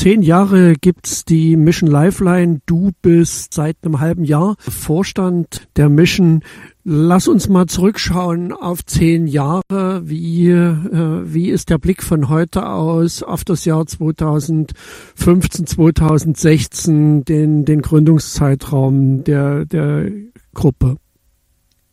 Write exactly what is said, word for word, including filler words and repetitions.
Zehn Jahre gibt's die Mission Lifeline. Du bist seit einem halben Jahr Vorstand der Mission. Lass uns mal zurückschauen auf zehn Jahre. Wie, äh, wie ist der Blick von heute aus auf das Jahr zweitausendfünfzehn, zweitausendsechzehn, den, den Gründungszeitraum der, der Gruppe?